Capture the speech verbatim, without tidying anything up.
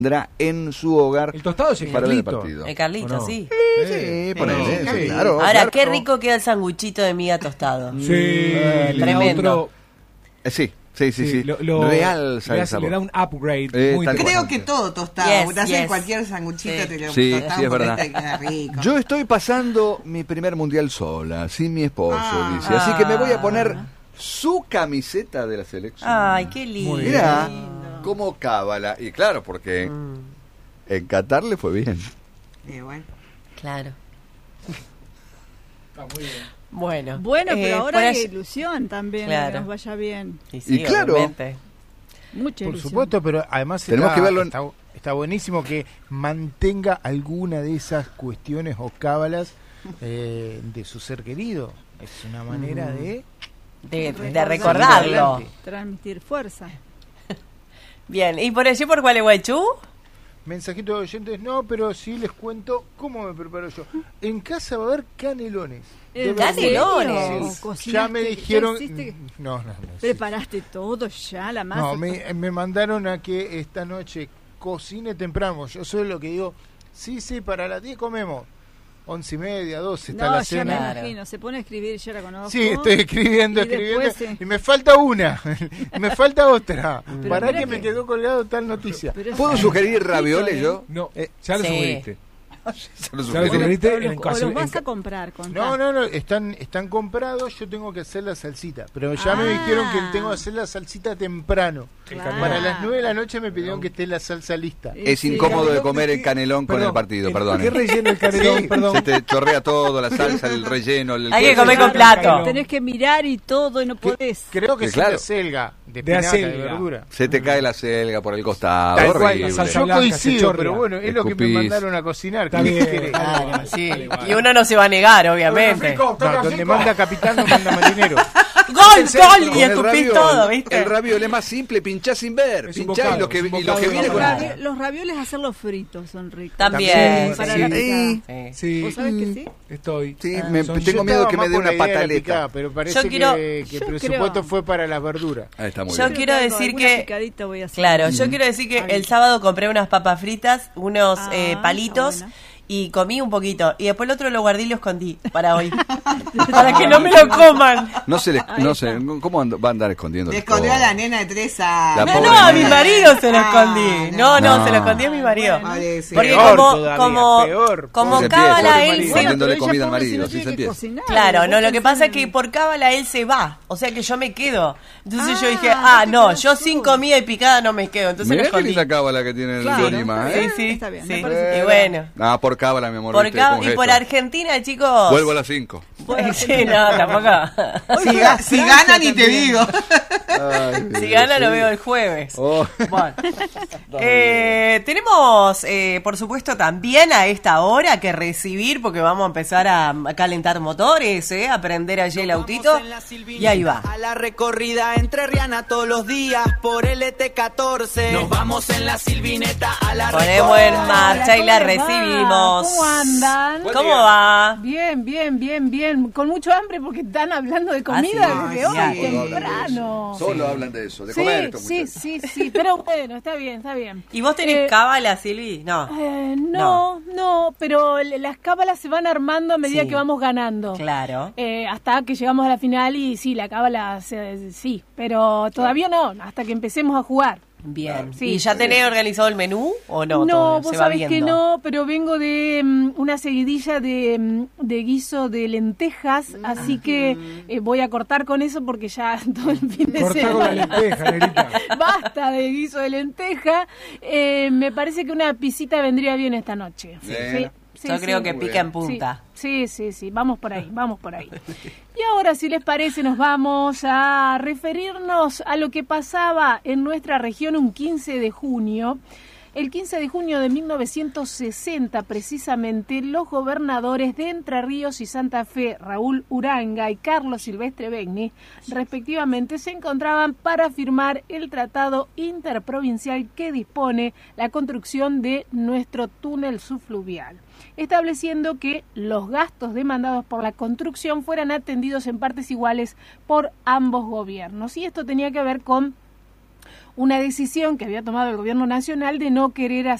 tendrá en su hogar el tostado es el para ver el Carlito. partido. El Carlito, no? sí. Sí, sí, ponele, sí. sí, claro. Ahora, claro. qué rico queda el sanguchito de miga tostado. Sí, Eh, le da tremendo. otro- Eh, sí, sí, sí, sí. lo- lo- Realza le, el hace- sabor. le da un upgrade Eh, muy tal interesante. Creo que todo tostado. Yes, te hacen yes. cualquier sanguchito, Sí. te lo Sí, tostado sí, es porque verdad. te queda rico. Yo estoy pasando mi primer mundial sola, sin mi esposo, Ah. dice. Así que me voy a Ah. poner su camiseta de la selección. Ay, qué lindo. Muy Mirá, lindo. como cábala. Y claro, porque Mm, en Qatar le fue bien. Eh, bueno. claro. Está muy bien. Bueno. Bueno, eh, pero ahora por hay allá- ilusión también, Claro. que nos vaya bien. Y, sí, Y claro. obviamente. Mucha Por ilusión. supuesto, pero además Tenemos está, que verlo en- está, está buenísimo que mantenga alguna de esas cuestiones o cábalas eh, de su ser querido. Es una manera Mm. de... De, de Recordar. recordarlo. Adelante. Transmitir fuerza. Bien, ¿y por allí por Gualeguaychú? Mensajito de oyentes, no, pero sí les cuento cómo me preparo yo. En casa va a haber canelones. De ¿En verdad. canelones? Sí. ¿Cocinaste? Ya me ¿Ya dijeron... hiciste? No, no, no. sí. ¿Preparaste todo ya, la masa? No, me, me mandaron a que esta noche cocine temprano. Yo soy lo que digo, sí, sí, para las diez comemos. Once y media, doce está No, la ya cena. me Claro. imagino. Se pone a escribir, yo la conozco. Sí, estoy escribiendo, Y escribiendo. después, eh, Y me falta una. y me falta otra. Pero Para mira que me que- quedó colgado tal noticia. Pero es- ¿Puedo sugerir ravioles ¿eh? yo? No, Eh, ya lo sí. sugeriste. Se lo Ya lo sugerí. sugeriste O en los, el o caso- los vas en- a comprar, contá. No, no, no, están, están comprados, yo tengo que hacer la salsita. Pero ya me Ah. dijeron que tengo que hacer la salsita temprano. Claro. Para las nueve de la noche me pidieron que esté la salsa lista. Eh, Es sí. incómodo de Canelón, comer ¿de el qué? canelón con Perdón, el partido, ¿qué- perdón. ¿Qué relleno el canelón? Sí, Perdón. Se te chorrea todo, la salsa, el relleno. El Hay que queso. comer con Claro, plato. Tenés que mirar y todo y no podés. Creo que Sí, es claro. de selga, de, De espinaca, de acelga. verdura. Se te cae la selga por el costado. Tal cual, horrible. la salsa yo blanca se coincido, chorrea. pero bueno, es lo que me Escupís. mandaron a cocinar. Está ¿qué bien. querés? Claro, sí. Vale, vale. Y uno no se va a negar, obviamente. Fico, No, toca donde Fico. manda capitán no manda marinero. ¡Gol, gol! Con Y el escupís raviol, todo, ¿viste? El raviol es más simple, pinchás sin ver. Es un Pinchás bocado, y lo que, es un y lo bocado que de viene Los, con... bocado. ravi- los ravioles hacerlos fritos son ricos. También, Para sí. la Sí. picada. Sí. Sí, ¿Vos sabés que sí? estoy. Sí, Ah, me- son- tengo Yo miedo estaba que me más dé con una la idea de la pataleta. picada, pero parece Yo quiero- que, que yo el presupuesto creo- fue para las verduras. Ahí está muy Yo bien. quiero Creo que decir alguna que- picadita voy a hacer. Claro, yo quiero decir que Ahí. el sábado compré unas papas fritas, unos Ah, eh, palitos está buena. y comí un poquito. Y después el otro lo guardé y lo escondí para hoy. Para que no me lo coman. No se les, Ahí no está. sé, ¿cómo and- va a andar escondiendo? Le escondió a la nena de tres años. La No, pobre no, a mi nena. marido se lo Ah, escondí. No, no, no. se lo escondí a mi marido. Bueno. Ay, sí. Porque Peor como, todavía, como, peor. como Se cábala empieza, él pobre se... marido. Dándole pero comida ella, al pobre, marido, si así no se tiene que empieza. cocinar, Claro, vos no, lo que pensás pasa es en- que por cábala él se va. O sea que yo me quedo. Entonces Ah, yo dije, vos ah, te no, quedás yo tú. sin comida y picada no me quedo. Entonces lo Mirá qué escondí. linda cábala que tiene el Claro, Dorima, está ¿eh? Sí, sí, Está bien, me sí. parece Y bueno. Ah, por cábala, mi amor. Por ¿viste? acá Con y por gesto. Argentina, chicos. Vuelvo a las cinco. Sí, no, tampoco. Si, ga- si gana, ni te digo. Si gana lo veo el jueves. Oh. Bueno. Eh, tenemos, eh, por supuesto, también a esta hora que recibir, porque vamos a empezar a, a calentar motores, eh, a prender allí el autito. Y ahí va. A la recorrida entre Rihanna todos los días por el E T catorce. Nos vamos en la Silvineta a la Ponemos en marcha y la ¿Cómo les va? recibimos. ¿Cómo andan? ¿Cómo va? Bien, bien, bien, bien. Con mucho hambre porque están hablando de comida Ah, sí. desde hoy Ay, sí. temprano. Solo hablan de eso, de Sí, comer estos sí, muchachos. sí, sí, pero bueno, está bien, está bien. ¿Y vos tenés Eh, cábala, Silvi? No. Eh, no, no, pero l- las cábalas se van armando a medida Sí. que vamos ganando. Claro. Eh, hasta que llegamos a la final y sí, la cábala se- sí, pero todavía no, hasta que empecemos a jugar. Bien. Sí. ¿Y ya tenés organizado el menú o no? No, Todavía vos se va sabés que viendo. no, pero vengo de mm, una seguidilla de, mm, de guiso de lentejas, así que eh, voy a cortar con eso porque ya todo el fin de Cortá con la semana lenteja, negrita. basta de guiso de lenteja. Eh, me parece que una pisita vendría bien esta noche. Sí, Bien. sí, Yo sí, creo sí. que Muy pica en bien. punta. Sí, sí, sí, vamos por ahí, vamos por ahí. Y ahora, si les parece, nos vamos a referirnos a lo que pasaba en nuestra región un quince de junio. El quince de junio de mil novecientos sesenta, precisamente, los gobernadores de Entre Ríos y Santa Fe, Raúl Uranga y Carlos Silvestre Begni, respectivamente, se encontraban para firmar el tratado interprovincial que dispone la construcción de nuestro túnel subfluvial, estableciendo que los gastos demandados por la construcción fueran atendidos en partes iguales por ambos gobiernos. Y esto tenía que ver con una decisión que había tomado el gobierno nacional de no querer